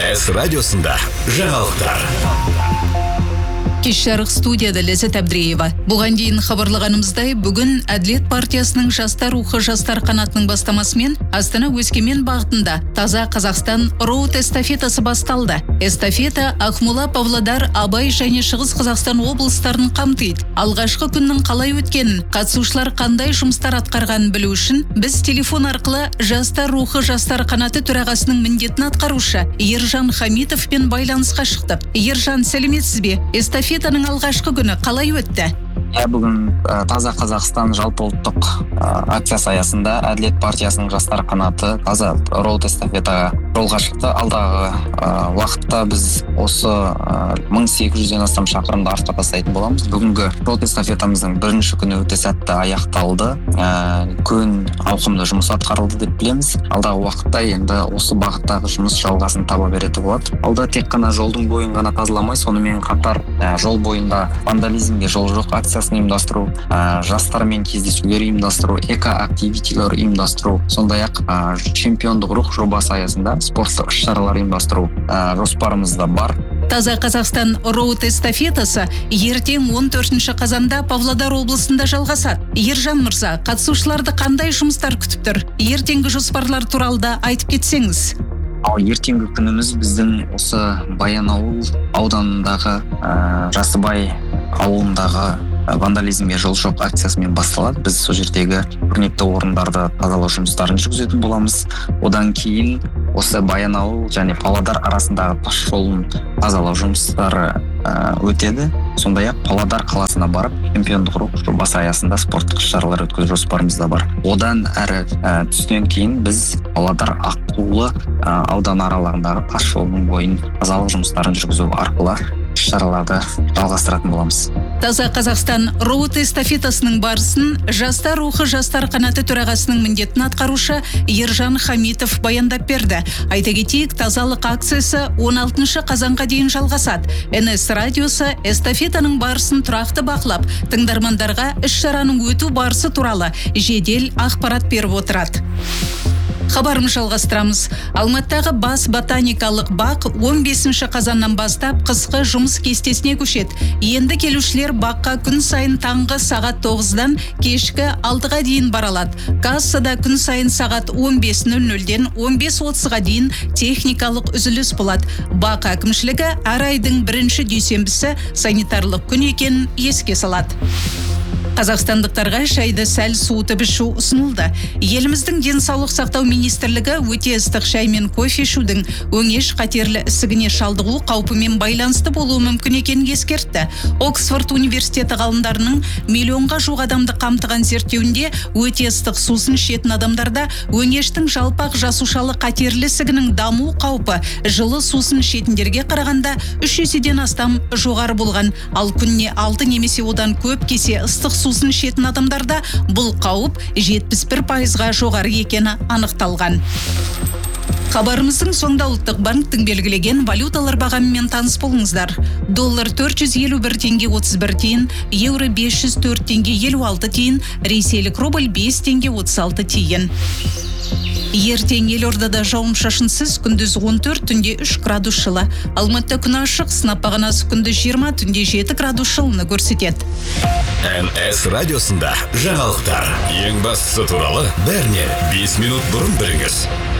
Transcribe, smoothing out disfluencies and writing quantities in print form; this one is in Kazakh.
НС радиосында жаңалықтар. Кеш жарық студияда Ләззат Әбдіреева. Бұған дейін хабарлағанымыздай, бүгін Әділет партиясының жастар рухы жастар қанатының бастамасымен Астана-Өскемен бағытында Таза Қазақстан роуд эстафетасы басталды. Эстафета Ақмола, Павлодар, Абай және Шығыс Қазақстан облыстарын қамтиды. Алғашқы күннің қалай өткенін, қатысушылар қандай жұмыстар атқарғанын білу үшін біз телефон арқылы жастар рухы жастар қанаты төрағасының міндетін атқарушы Ержан Хамитовпен байланысқа шықтық. Ержан, сәлеметсіз бе? Эстафетаның алғашқы күні қалай өтті? Бүгін Таза Қазақстан жалпыұлттық акциясы аясында Әділет партиясының жастар қанаты таза роуд эстафетаға жолға шықты. Алдағы уақытта біз осы 1800-ден астам шақырымды артқа тастайтын боламыз. Бүгінгі роуд эстафетамыздың бірінші күні өте сәтті аяқталды. Күн ауқымды жұмыс атқарылды деп білеміз. Алдағы уақытта енді осы бағыттағы жұмыс жалғасын таба береді болады. Алда тек қана жолдың бойын ғана тазаламай, сонымен қатар жол бойында вандализмге жол жоқ акциясын ұйымдастыру, жастармен кездесулер ұйымдастыру, эко-активитилер ұйымдастыру, сондай-ақ чемпиондық рух жобасы аясында спорттық іс-шаралар ұйымдастыру жоспарымызда бар. Таза Қазақстан роуд эстафетасы ертең 14 қазанда Павлодар облысында жалғасады. Ержан мырза, қатысушыларды қандай жұмыстар күтіп тұр? Ертеңгі жоспарлар туралы да айтып кетсеңіз. Ертеңгі күніміз біздің осы Баянауыл ауданындағы Жасыбай ауылындағы вандализмге жол жоқ акциясымен басталады. Біз сол жердегі көрнекті орындарды тазалау жұмыстарын жүргізетін боламыз. Одан кейін осы Баянауыл және Павлодар арасындағы тас жолын тазалау жұмыстары өтеді. Сондай-ақ Павлодар қаласына барып, чемпиондық рух жобасы аясында спорттық шаралар өткізу жоспарымызда бар. Одан әрі түстен кейін біз Павлодар Аққулы ауданы аралығындағы тас жолының бойын тазалау жұмыстарын жүргізу арқылы шараларды жалғастыратын боламыз. Таза Қазақстан роуд эстафетасының барысын жастар рухы жастар қанаты төрағасының міндетін атқарушы Ержан Хамитов баяндап берді. Айта кетейік, тазалық акциясы 16 қазанға дейін жалғасады. НС радиосы эстафетаның барысын тұрақты бақылап, тыңдармандарға іс-шараның өту барысы туралы жедел ақпарат беріп отырады. Хабарымыз жалғастырамыз. Алматыдағы бас ботаникалық бақ 15 қазаннан бастап қысқы жұмыс кестесіне көшеді. Енді келушілер баққа күн сайын таңғы сағат 9-дан кешкі 6-ға дейін баралады. Кассада күн сайын сағат 15:00-ден 15:30-ға дейін техникалық үзіліс болады. Бақ әкімшілігі әр айдың бірінші дүйсенбісі санитарлық күн екенін еске салады. Қазақстандықтарға шайды сәл суытып ішу ұсынылды. Еліміздің денсаулық сақтау министрлігі өте ыстық шай мен кофе ішудің өңеш қатерлі ісігіне шалдығу қаупімен байланысты болуы мүмкін екенін ескертті. Оксфорд университеті ғалымдарының миллионға жуық адамды қамтыған зерттеуінде өте ыстық сусын ішетін адамдарда өңештің жалпақ жасушалы қатерлі ісігінің даму қаупі жылы сусын ішетіндерге қарағанда 3 еседен астам жоғары болған. Ал күніне 6 немесе одан көп кесе ыстық сусын ішетін адамдарда бұл қауіп 71%-ға жоғары екені анықталған. Хабарымыздың соңында ұлттық банктің белгілеген валюталар бағамымен таныс болыңыздар. Доллар 451 теңге 31 тиын, евро 504 теңге 56 тиын, ресейлік рубль 5 теңге 36 тиын. Ертең елордада жауын-шашынсыз, күндіз 14, түнде 3 градус жылы. Алматыда күн ашық, сынап бағанасы күндіз 20, түнде 7 градус жылыны көрсетеді. НС радиосында жаңалықтар. Ең бастысы туралы бәріне 5 минут бұрын біліңіз.